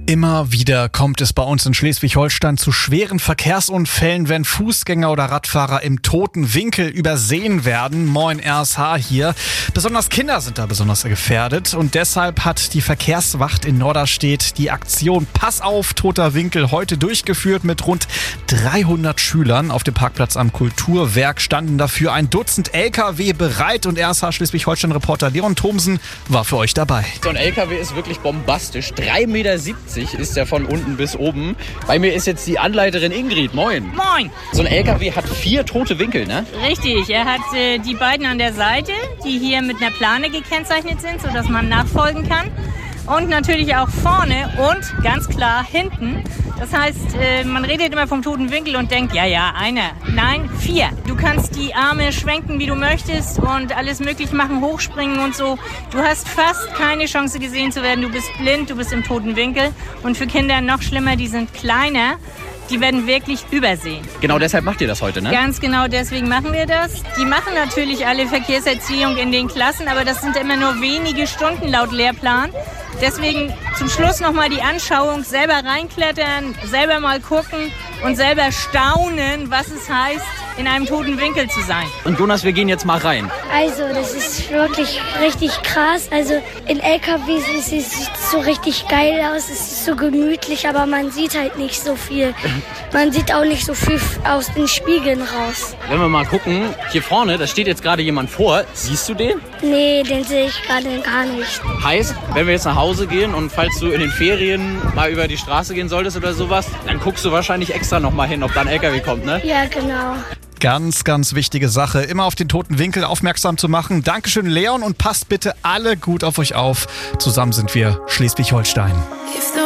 Immer wieder kommt es bei uns in Schleswig-Holstein zu schweren Verkehrsunfällen, wenn Fußgänger oder Radfahrer im toten Winkel übersehen werden. Moin RSH hier. Besonders Kinder sind da besonders gefährdet und deshalb hat die Verkehrswacht in Norderstedt die Aktion Pass auf, toter Winkel heute durchgeführt mit rund 300 Schülern. Auf dem Parkplatz am Kulturwerk standen dafür ein Dutzend LKW bereit und RSH Schleswig-Holstein-Reporter Leon Thomsen war für euch dabei. So ein LKW ist wirklich bombastisch. 3,70 Meter ist der von unten bis oben. Bei mir ist jetzt die Anleiterin Ingrid. Moin. Moin. So ein LKW hat 4 tote Winkel, ne? Richtig, er hat die beiden an der Seite, die hier mit einer Plane gekennzeichnet sind, sodass man nachfolgen kann. Und natürlich auch vorne und ganz klar hinten. Das heißt, man redet immer vom toten Winkel und denkt, ja, einer. Nein, 4. Du kannst die Arme schwenken, wie du möchtest und alles möglich machen, hochspringen und so. Du hast fast keine Chance gesehen zu werden. Du bist blind, du bist im toten Winkel. Und für Kinder noch schlimmer, die sind kleiner. Die werden wirklich übersehen. Genau deshalb macht ihr das heute, ne? Ganz genau deswegen machen wir das. Die machen natürlich alle Verkehrserziehung in den Klassen, aber das sind immer nur wenige Stunden laut Lehrplan. Deswegen zum Schluss nochmal die Anschauung, selber reinklettern, selber mal gucken und selber staunen, was es heißt, in einem toten Winkel zu sein. Und Jonas, wir gehen jetzt mal rein. Also, das ist wirklich richtig krass. Also, in LKWs sieht es so richtig geil aus, es ist so gemütlich, aber man sieht halt nicht so viel. Man sieht auch nicht so viel aus den Spiegeln raus. Wenn wir mal gucken, hier vorne, da steht jetzt gerade jemand vor. Siehst du den? Nee, den sehe ich gerade gar nicht. Heißt, wenn wir jetzt nach Hause gehen und falls du in den Ferien mal über die Straße gehen solltest oder sowas, dann guckst du wahrscheinlich extra nochmal hin, ob da ein LKW kommt, ne? Ja, genau. Ganz, ganz wichtige Sache, immer auf den toten Winkel aufmerksam zu machen. Dankeschön, Leon, und passt bitte alle gut auf euch auf. Zusammen sind wir Schleswig-Holstein.